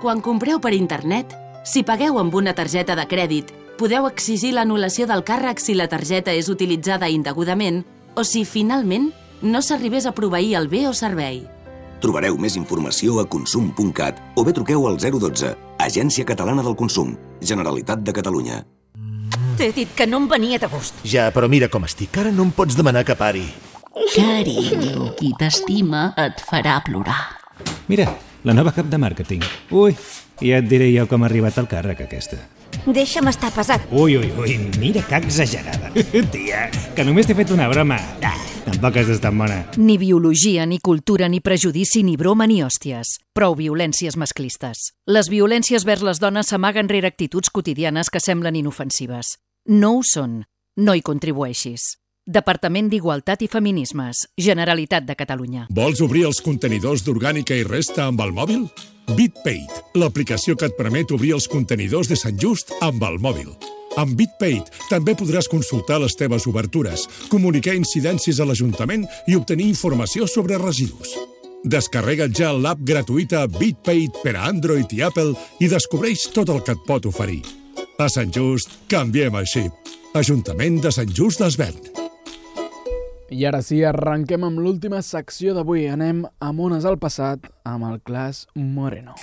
quan compreu per internet, si pagueu amb una targeta de crèdit, podeu exigir l'anul·lació del càrrec si la targeta és utilitzada indegudament o si, finalment, no s'arribés a proveir el bé o servei. Trobareu més informació a consum.cat o bé truqueu al 012, Agència Catalana del Consum, Generalitat de Catalunya. T'he dit que no em venia de gust. Ja, però mira com estic. Ara no em pots demanar que pari. Carinyo, qui t'estima et farà plorar. Mira, la nova cap de màrqueting. Ui, ja et diré jo com ha arribat al càrrec, aquesta. Deixa'm estar pesat. Ui, mira que exagerada. Tia, que només t'he fet una broma. Tampoc has d'estar bona. Ni biologia, ni cultura, ni prejudici, ni broma, ni hòsties. Prou violències masclistes. Les violències vers les dones s'amaguen rere actituds quotidianes que semblen inofensives. No ho són. No hi contribueixis. Departament d'Igualtat i Feminismes, Generalitat de Catalunya. Vols obrir els contenidors d'orgànica i resta amb el mòbil? BitPaid, l'aplicació que et permet obrir els contenidors de Sant Just amb el mòbil. Amb BitPaid també podràs consultar les teves obertures, comunicar incidències a l'Ajuntament i obtenir informació sobre residus. Descarrega't ja l'app gratuïta BitPaid per a Android i Apple i descobreix tot el que et pot oferir. A Sant Just, canviem el xip. Ajuntament de Sant Just d'Esvern. I ara sí, arrenquem amb l'última secció d'avui. Anem a mones al passat amb el Clas Moreno.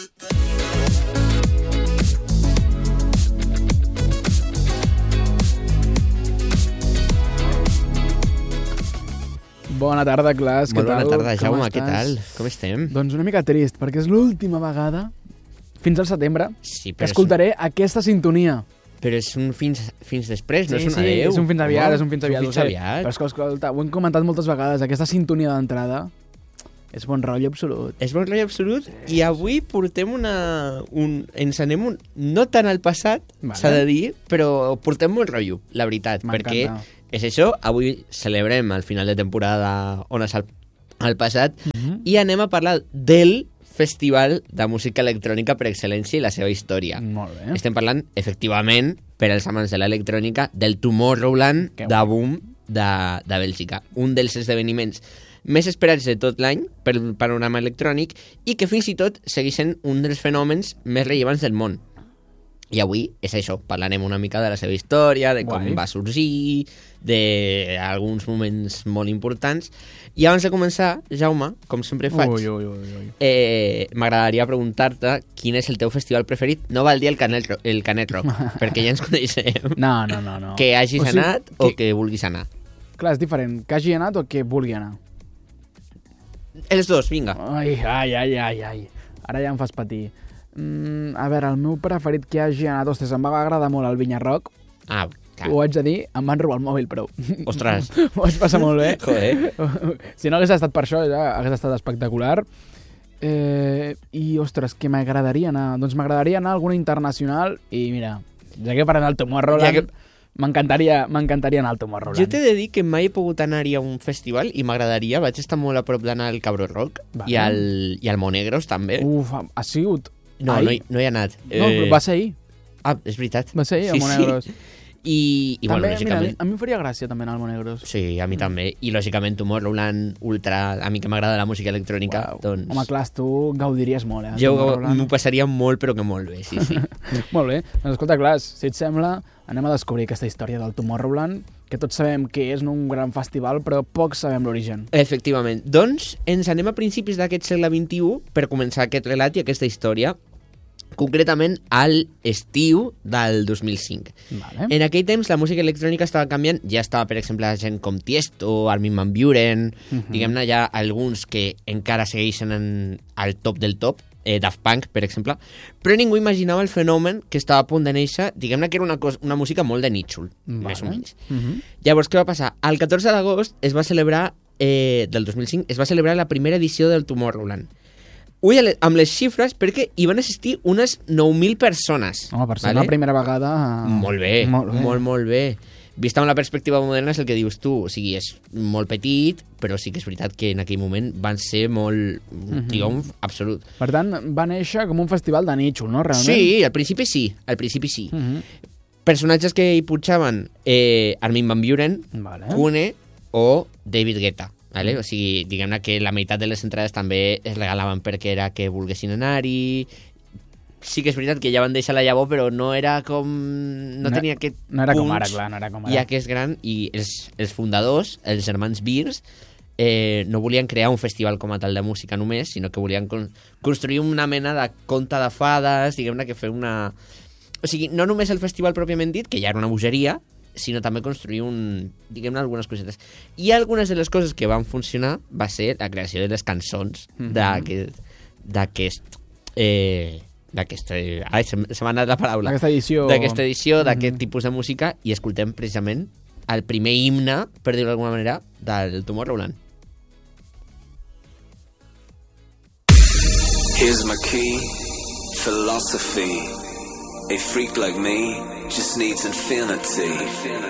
Bona tarda, Clas. Molt bona tarda, Jaume. Què tal? Com estem? Doncs una mica trist, perquè és l'última vegada, fins al setembre, sí, que escoltaré aquesta sintonia. Però és un fins després, no és un adeu. Sí, és un fins aviat, és un fins aviat. Però escolta, ho hem comentat moltes vegades, aquesta sintonia d'entrada és bon rotllo absolut. És bon rotllo absolut, i avui portem ens anem no tant al passat, s'ha de dir, però portem bon rotllo, la veritat, perquè és això, avui celebrem el final de temporada on és al passat, i anem a parlar del festival de música electrònica per excel·lència i la seva història. Molt bé. Estem parlant, efectivament, per als amants de l'electrònica, del Tomorrowland de Boom de Bèlgica. Un dels esdeveniments més esperats de tot l'any per panorama electrònic i que fins i tot segueix sent un dels fenòmens més rellevants del món. I avui és això, parlarem una mica de la seva història, de com va sorgir, d'alguns moments molt importants. I abans de començar, Jaume, com sempre faig, m'agradaria preguntar-te quin és el teu festival preferit. No val dir el Canet Rock, perquè ja ens coneixem. No. Que hagis anat o que vulguis anar. Clar, és diferent. Que hagi anat o que vulgui anar? Els dos, vinga. Ai. Ara ja em fas patir. A veure, el meu preferit que hagi anat... Ostres, em va agradar molt el Vinya Rock. Ah, clar. Ho haig de dir, em van robar el mòbil, però... Ostres. Ho vaig passar molt bé. Joder. Si no hagués estat per això, ja hagués estat espectacular. I, ostres, què m'agradaria anar? Doncs m'agradaria anar a alguna internacional i, mira, ja que parlem del Tomorrowland, m'encantaria anar al Tomorrowland. Jo t'he de dir que mai he pogut anar-hi a un festival i m'agradaria, vaig estar molt a prop d'anar al Cabro Rock i al Monegros també. Uf, ha sigut... No hi he anat. No, però va ser ahir. Ah, és veritat. Va ser ahir, al Monegros. I també, bueno, lògicament... Mira, a mi em faria gràcia també anar al Monegros. Sí, a mi també. I lògicament Tomorrowland Ultra, a mi que m'agrada la música electrònica, doncs... Home, clar, tu gaudiries molt, Jo m'ho passaria molt, però que molt bé, sí. Molt bé. Doncs escolta, Clas, si et sembla, anem a descobrir aquesta història del Tomorrowland, que tots sabem que és un gran festival, però pocs sabem l'origen. Efectivament. Doncs ens anem a principis d'aquest segle XXI per començar aquest relat i aquesta història, concretament a l'estiu del 2005. Vale. En aquell temps la música electrònica estava canviant, ja estava, per exemple, gent com Tiesto, Armin van Buuren, diguem-ne, hi ha alguns que encara segueixen al top del top, Daft Punk, per exemple, però ningú imaginava el fenomen que estava a punt de néixer, diguem-ne que era una música molt de nítxol, més o menys. Llavors, què va passar? El 14 d'agost es va celebrar, del 2005, es va celebrar la primera edició del Tomorrowland. Ull amb les xifres, perquè hi van assistir unes 9.000 persones. Home, per ser la primera vegada... Molt bé, molt bé. Vista amb la perspectiva moderna és el que dius tu, o sigui, és molt petit, però sí que és veritat que en aquell moment van ser molt triomf absolut. Per tant, va néixer com un festival de nítxol, no, realment? Sí, al principi sí. Personatges que hi punxaven, Armin van Buuren, Kune o David Guetta. Vale? O sigui, diguem-ne que la meitat de les entrades també es regalaven perquè era que volguessin anar-hi, sí que és veritat que ja van deixar la llavor, però no era com... No tenia aquest No era com punch, ara, clar, no era com ara. ja que és gran, i els fundadors, els germans Beers, no volien crear un festival com a tal de música només, sinó que volien construir una mena de conte de fades, diguem-ne que fer una... O sigui, no només el festival pròpiament dit, que ja era una bogeria, sinó també construir diguem-ne, algunes cosetes. I algunes de les coses que van funcionar va ser la creació de les cançons d'aquest... Ai, se m'ha anat la paraula. D'aquesta edició, d'aquest tipus de música, i escoltem precisament el primer himne, per dir-ho d'alguna manera, del Tomorrowland. Here's my key, philosophy. A freak like me just needs infinity.